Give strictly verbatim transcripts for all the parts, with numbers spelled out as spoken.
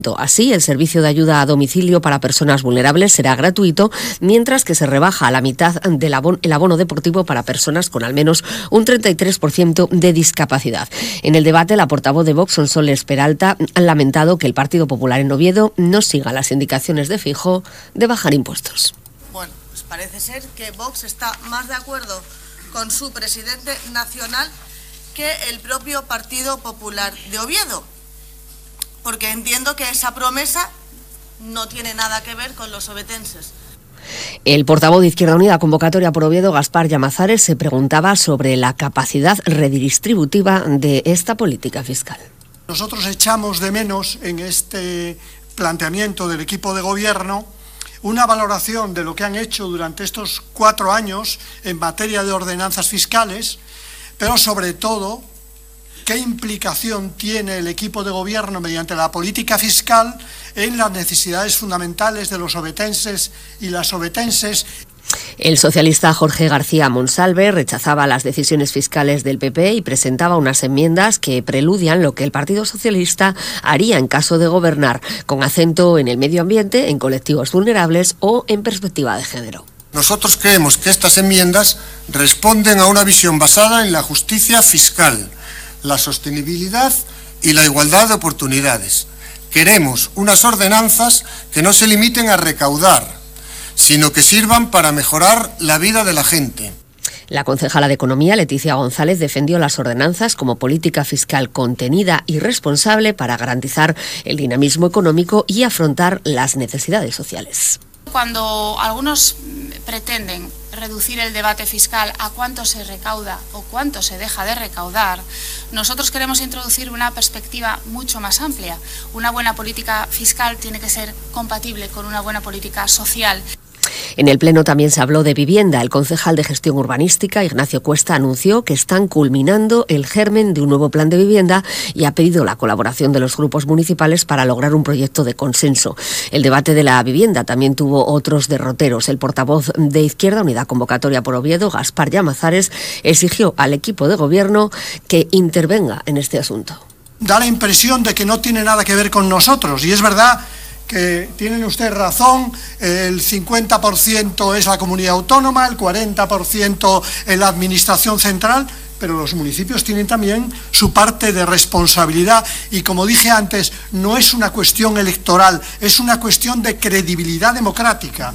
Así, el servicio de ayuda a domicilio para personas vulnerables será gratuito, mientras que se rebaja a la mitad del abono, el abono deportivo para personas con al menos un treinta y tres por ciento de discapacidad. En el debate, la portavoz de Vox, Sonsoles Peralta, ha lamentado que el Partido Popular en Oviedo no siga las indicaciones de Feijóo de bajar impuestos. Bueno, pues parece ser que Vox está más de acuerdo con su presidente nacional que el propio Partido Popular de Oviedo, porque entiendo que esa promesa no tiene nada que ver con los ovetenses. El portavoz de Izquierda Unida, convocatoria por Oviedo, Gaspar Llamazares, se preguntaba sobre la capacidad redistributiva de esta política fiscal. Nosotros echamos de menos en este planteamiento del equipo de gobierno una valoración de lo que han hecho durante estos cuatro años en materia de ordenanzas fiscales, pero sobre todo ¿qué implicación tiene el equipo de gobierno mediante la política fiscal en las necesidades fundamentales de los ovetenses y las ovetenses? El socialista Jorge García Monsalve rechazaba las decisiones fiscales del P P y presentaba unas enmiendas que preludian lo que el Partido Socialista haría en caso de gobernar, con acento en el medio ambiente, en colectivos vulnerables o en perspectiva de género. Nosotros creemos que estas enmiendas responden a una visión basada en la justicia fiscal, la sostenibilidad y la igualdad de oportunidades. Queremos unas ordenanzas que no se limiten a recaudar, sino que sirvan para mejorar la vida de la gente. La concejala de Economía, Leticia González, defendió las ordenanzas como política fiscal contenida y responsable para garantizar el dinamismo económico y afrontar las necesidades sociales. Cuando algunos pretenden reducir el debate fiscal a cuánto se recauda o cuánto se deja de recaudar, nosotros queremos introducir una perspectiva mucho más amplia. Una buena política fiscal tiene que ser compatible con una buena política social. En el Pleno también se habló de vivienda. El concejal de Gestión Urbanística, Ignacio Cuesta, anunció que están culminando el germen de un nuevo plan de vivienda y ha pedido la colaboración de los grupos municipales para lograr un proyecto de consenso. El debate de la vivienda también tuvo otros derroteros. El portavoz de Izquierda Unida, convocatoria por Oviedo, Gaspar Llamazares, exigió al equipo de gobierno que intervenga en este asunto. Da la impresión de que no tiene nada que ver con nosotros, y es verdad que tienen ustedes razón, el cincuenta por ciento es la comunidad autónoma, el cuarenta por ciento es la administración central, pero los municipios tienen también su parte de responsabilidad y, como dije antes, no es una cuestión electoral, es una cuestión de credibilidad democrática.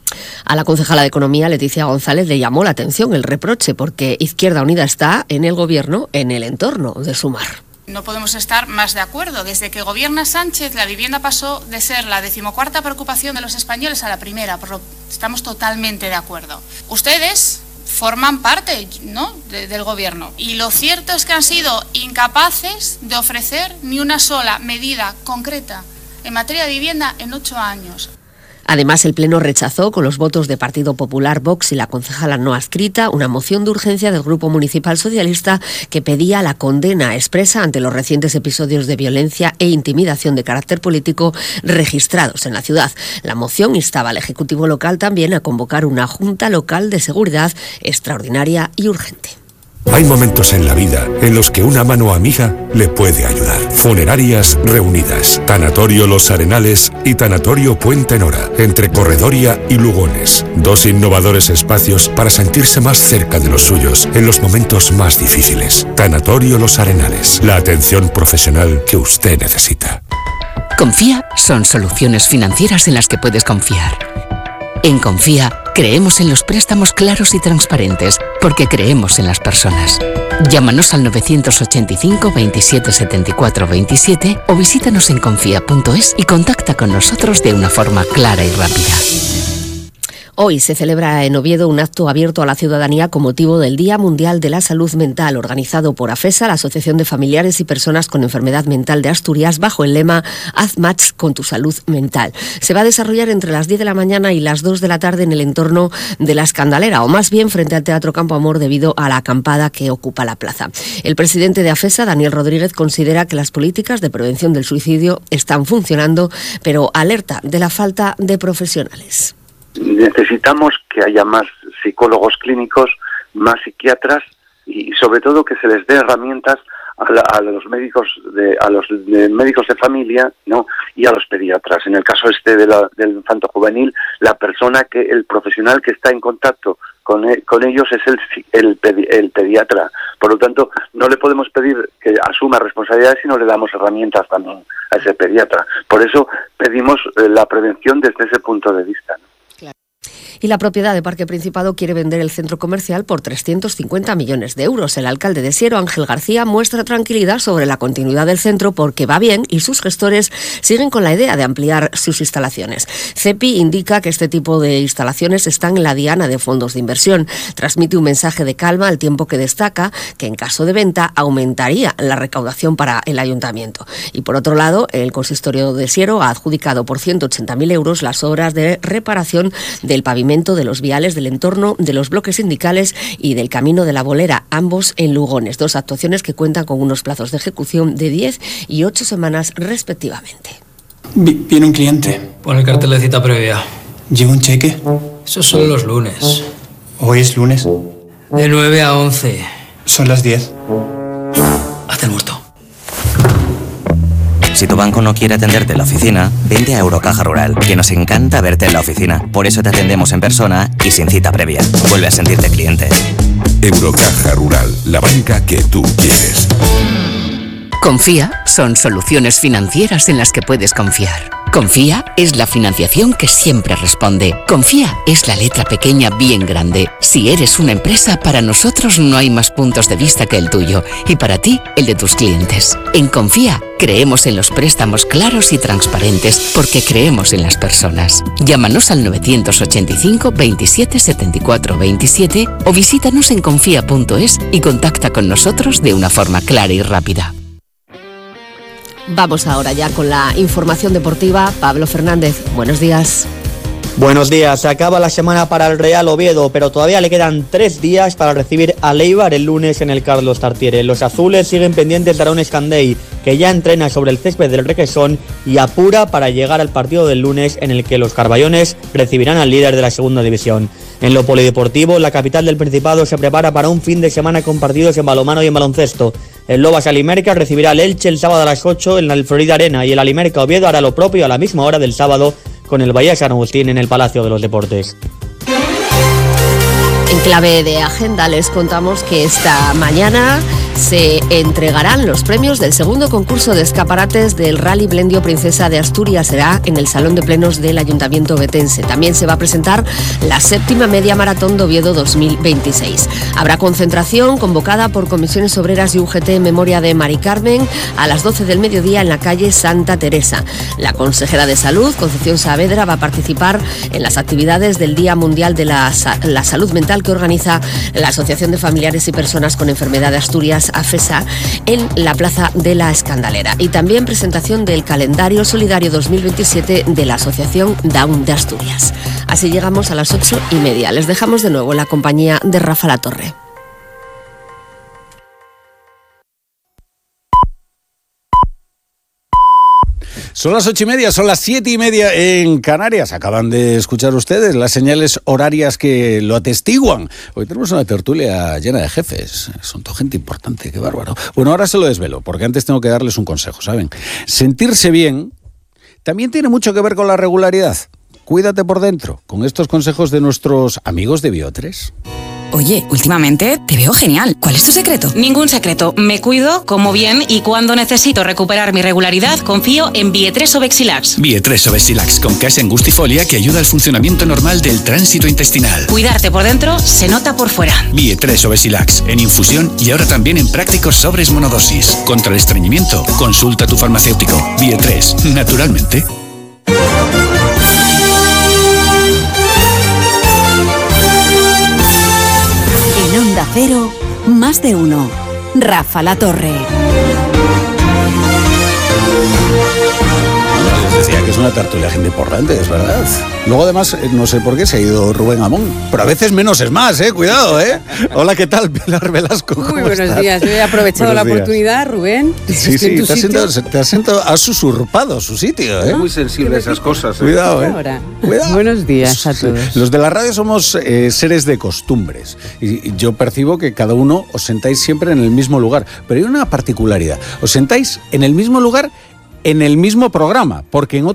A la concejala de Economía, Leticia González, le llamó la atención el reproche porque Izquierda Unida está en el gobierno, en el entorno de Sumar. No podemos estar más de acuerdo. Desde que gobierna Sánchez, la vivienda pasó de ser la decimocuarta preocupación de los españoles a la primera. Por lo, estamos totalmente de acuerdo. Ustedes forman parte, ¿no?, de, del gobierno. Y lo cierto es que han sido incapaces de ofrecer ni una sola medida concreta en materia de vivienda en ocho años. Además, el Pleno rechazó, con los votos de Partido Popular, Vox y la concejala no adscrita, una moción de urgencia del Grupo Municipal Socialista que pedía la condena expresa ante los recientes episodios de violencia e intimidación de carácter político registrados en la ciudad. La moción instaba al Ejecutivo local también a convocar una Junta Local de Seguridad extraordinaria y urgente. Hay momentos en la vida en los que una mano amiga le puede ayudar. Funerarias Reunidas, Tanatorio Los Arenales y Tanatorio Puente Nora, entre Corredoria y Lugones. Dos innovadores espacios para sentirse más cerca de los suyos en los momentos más difíciles. Tanatorio Los Arenales, la atención profesional que usted necesita. Confía son soluciones financieras en las que puedes confiar. En Confía, creemos en los préstamos claros y transparentes, porque creemos en las personas. Llámanos al novecientos ochenta y cinco, veintisiete, setenta y cuatro, veintisiete o visítanos en confía punto es y contacta con nosotros de una forma clara y rápida. Hoy se celebra en Oviedo un acto abierto a la ciudadanía con motivo del Día Mundial de la Salud Mental, organizado por AFESA, la Asociación de Familiares y Personas con Enfermedad Mental de Asturias, bajo el lema Haz match con tu salud mental. Se va a desarrollar entre las diez de la mañana y las dos de la tarde en el entorno de la Escandalera, o más bien frente al Teatro Campo Amor, debido a la acampada que ocupa la plaza. El presidente de AFESA, Daniel Rodríguez, considera que las políticas de prevención del suicidio están funcionando, pero alerta de la falta de profesionales. Necesitamos que haya más psicólogos clínicos, más psiquiatras y sobre todo que se les dé herramientas a, la, a los médicos de a los de médicos de familia, ¿no? Y a los pediatras. En el caso este de la, del infanto juvenil, la persona que el profesional que está en contacto con, con ellos es el, el, el pediatra. Por lo tanto, no le podemos pedir que asuma responsabilidades si no le damos herramientas también a ese pediatra. Por eso pedimos eh, la prevención desde ese punto de vista, ¿no? Y la propiedad de Parque Principado quiere vender el centro comercial por trescientos cincuenta millones de euros. El alcalde de Siero, Ángel García, muestra tranquilidad sobre la continuidad del centro porque va bien y sus gestores siguen con la idea de ampliar sus instalaciones. CEPI indica que este tipo de instalaciones están en la diana de fondos de inversión. Transmite un mensaje de calma al tiempo que destaca que en caso de venta aumentaría la recaudación para el ayuntamiento. Y por otro lado, el consistorio de Siero ha adjudicado por ciento ochenta mil euros las obras de reparación del pavimento de los viales del entorno de los bloques sindicales y del Camino de la Bolera, ambos en Lugones. Dos actuaciones que cuentan con unos plazos de ejecución de diez y ocho semanas respectivamente. Viene un cliente. Pon el cartel de cita previa. ¿Lleva un cheque? Eso son los lunes. ¿Hoy es lunes? De nueve a once. Son las diez. Hazte el muerto. Si tu banco no quiere atenderte en la oficina, vente a Eurocaja Rural, que nos encanta verte en la oficina. Por eso te atendemos en persona y sin cita previa. Vuelve a sentirte cliente. Eurocaja Rural, la banca que tú quieres. Confía son soluciones financieras en las que puedes confiar. Confía es la financiación que siempre responde. Confía es la letra pequeña bien grande. Si eres una empresa, para nosotros no hay más puntos de vista que el tuyo y para ti, el de tus clientes. En Confía creemos en los préstamos claros y transparentes porque creemos en las personas. Llámanos al nueve ocho cinco, veintisiete, setenta y cuatro, veintisiete o visítanos en confía punto es y contacta con nosotros de una forma clara y rápida. Vamos ahora ya con la información deportiva. Pablo Fernández, buenos días. Buenos días, se acaba la semana para el Real Oviedo, pero todavía le quedan tres días para recibir a Eibar el lunes en el Carlos Tartiere. Los azules siguen pendientes de Aaron Escandey, que ya entrena sobre el césped del Requesón y apura para llegar al partido del lunes en el que los carballones recibirán al líder de la segunda división. En lo polideportivo, la capital del Principado se prepara para un fin de semana con partidos en balonmano y en baloncesto. El Lobas Alimerca recibirá al Elche el sábado a las ocho en el Florida Arena y el Alimerca Oviedo hará lo propio a la misma hora del sábado con el Bahía San Agustín en el Palacio de los Deportes. En clave de agenda les contamos que esta mañana se entregarán los premios del segundo concurso de escaparates del Rally Blendio Princesa de Asturias. Será en el Salón de Plenos del Ayuntamiento betense. También se va a presentar la séptima Media Maratón de Oviedo dos mil veintiséis. Habrá concentración convocada por Comisiones Obreras y U G T en memoria de Mari Carmen a las doce del mediodía en la calle Santa Teresa. La consejera de Salud, Concepción Saavedra, va a participar en las actividades del Día Mundial de la, la Salud Mental que organiza la Asociación de Familiares y Personas con Enfermedad de Asturias, AFESA, en la Plaza de la Escandalera. Y también presentación del calendario solidario dos mil veintisiete de la Asociación Down de Asturias. Así llegamos a las ocho y media. Les dejamos de nuevo en la compañía de Rafa Latorre. Son las ocho y media, son las siete y media en Canarias. Acaban de escuchar ustedes las señales horarias que lo atestiguan. Hoy tenemos una tertulia llena de jefes. Son toda gente importante, qué bárbaro. Bueno, ahora se lo desvelo, porque antes tengo que darles un consejo, ¿saben? Sentirse bien también tiene mucho que ver con la regularidad. Cuídate por dentro, con estos consejos de nuestros amigos de Biotres. Oye, últimamente te veo genial. ¿Cuál es tu secreto? Ningún secreto. Me cuido, como bien y cuando necesito recuperar mi regularidad, confío en Bietres Obexilax. Bietres Obexilax con Casia Angustifolia que ayuda al funcionamiento normal del tránsito intestinal. Cuidarte por dentro se nota por fuera. Bietres Obexilax en infusión y ahora también en prácticos sobres monodosis. Contra el estreñimiento, consulta a tu farmacéutico. Bietres, naturalmente. Onda Cero, más de uno. Rafa Latorre. Les decía que es una tertulia gente importante, es verdad. Luego además, no sé por qué se ha ido Rubén Amón, pero a veces menos es más, ¿eh? Cuidado, ¿eh? Hola, ¿qué tal, Pilar Velasco? ¿Cómo Muy buenos estás? días, yo he aprovechado Buenos la días. oportunidad, Rubén. Sí, sí, te has, sentado, te has sentado, has usurpado su sitio, ¿eh? Es muy sensible a esas cosas. ¿eh? Cuidado, ¿eh? Ahora. Cuidado. Buenos días a todos. Los de la radio somos eh, seres de costumbres y, y yo percibo que cada uno os sentáis siempre en el mismo lugar, pero hay una particularidad, os sentáis en el mismo lugar en el mismo programa, porque en otro